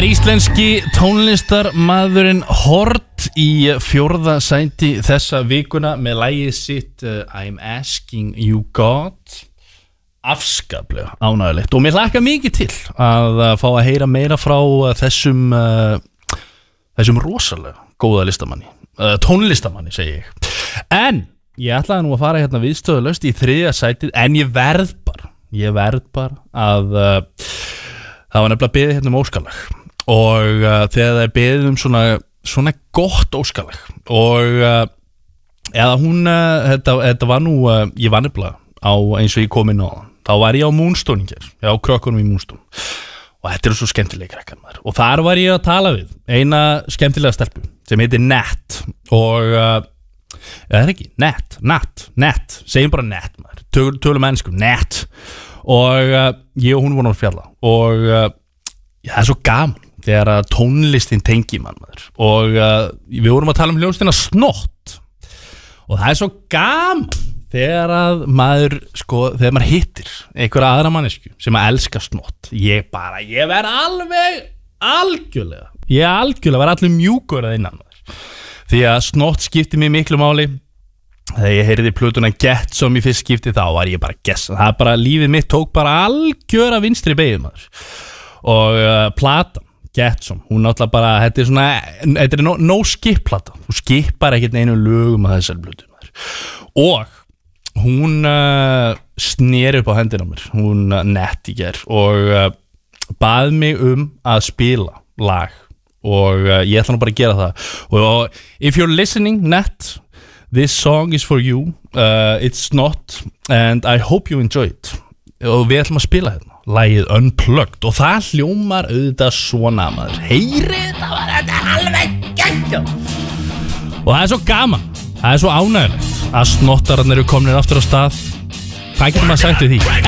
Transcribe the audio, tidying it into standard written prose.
Íslenski tónlistarmaðurinn Hort í 4. sæti þessa vikuna með lagið sitt I'm Asking You God. Afskaplega ánægilegt og mér hlakka mikið til að fá að heyra meira frá þessum rosalega góða listamanni, tónlistamanni segi ég. En ég ætlaði nú að fara hérna viðstöðulaust í 3. sætið en ég verð bara að það var nefnilega beðið hérna óskalag og þegar það beðið svona gott óskalag og eða hún þetta var nú ég var nefnilega á eins og ég kom inn á þá var ég á Moonstone á krökkunum í Moonstone og þetta svo skemmtilega krakkar maður og þar var ég að tala við eina skemmtilega stelpu sem heitir Nett og það ekki, Nett segjum bara Nett maður, tölum ennsku Nett og ég og hún vorum að fjalla og það svo gaman þegar að tónlistin tengi maður og við vorum að tala hljómsveitina Snott og það svo gaman þegar að maður þegar maður hittir einhverja aðra mannesku sem að elska Snott ég verð algjörlega verð allir mjúkur að innan maður því að Snott skipti mig miklu máli þegar ég heyrði plötuna Get Some í fyrst skipti þá var ég bara gessa það bara lífið mitt tók bara algjöra vinstri beygð maður og platan Get Some hún náttúrulega bara þetta er no skip plata þú skipar ekkert einu lögum að þessari plötu maður og hún sneri upp á hendina mér hún Nett í gær og bað mig að spila lag og ég ætla nú bara að gera það og if you're listening Nett this song is for you it's not and I hope you enjoy it og við ætlum að spila hérna lagið Unplugged og það hljómar auðvitað svona maður heyrið það var þetta alveg geggjað og það svo gaman það svo ánægilegt að snottararnir eru komnir aftur á stað hvað getur maður sagt við því